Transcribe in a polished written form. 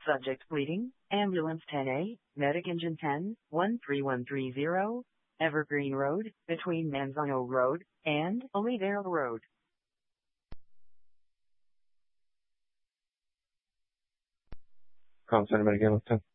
Subject bleeding, ambulance 10A, medic engine 10, 13130, Evergreen Road, between Manzano Road and Olivero Road. Contact medic ambulance 10.